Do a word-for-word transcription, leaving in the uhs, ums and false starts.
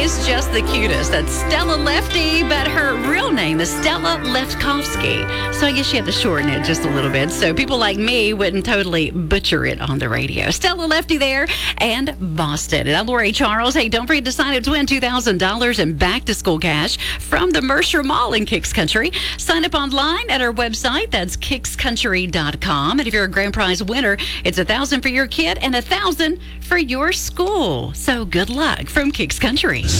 is just the cutest. That's Stella Lefty, but her real name is Stella Lefkovsky. So I guess she had to shorten it just a little bit so people like me wouldn't totally butcher it on the radio. Stella Lefty there and Boston. And I'm Lori Charles. Hey, don't forget to sign up to win two thousand dollars in back-to-school cash from the Mercer Mall in Kicks Country. Sign up online at our website. That's kicks country dot com. And if you're a grand prize winner, it's one thousand dollars for your kid and one thousand dollars for your school. So good luck from Kicks Country.